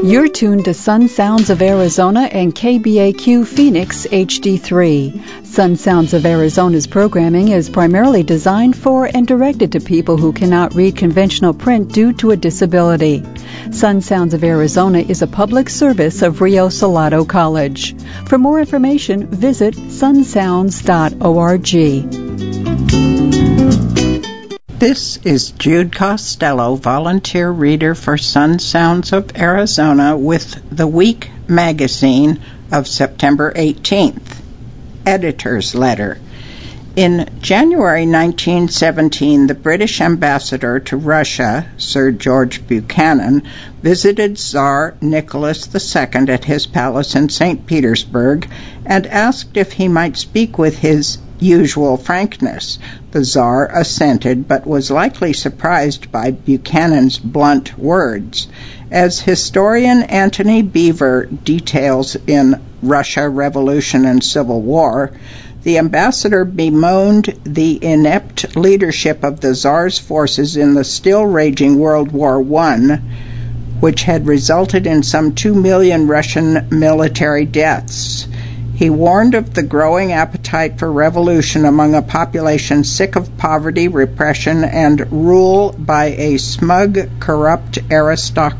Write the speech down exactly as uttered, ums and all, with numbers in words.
You're tuned to Sun Sounds of Arizona and K B A Q Phoenix H D three. Sun Sounds of Arizona's programming is primarily designed for and directed to people who cannot read conventional print due to a disability. Sun Sounds of Arizona is a public service of Rio Salado College. For more information, visit sun sounds dot org. This is Jude Costello, volunteer reader for Sun Sounds of Arizona with the Week magazine of September eighteenth. Editor's Letter. In January nineteen seventeen, the British ambassador to Russia, Sir George Buchanan, visited Tsar Nicholas the Second at his palace in Saint Petersburg and asked if he might speak with his usual frankness. The Tsar assented, but was likely surprised by Buchanan's blunt words. As historian Antony Beevor details in Russia, Revolution and Civil War, the ambassador bemoaned the inept leadership of the Tsar's forces in the still-raging World War One, which had resulted in some two million Russian military deaths. He warned of the growing appetite for revolution among a population sick of poverty, repression, and rule by a smug, corrupt aristocracy.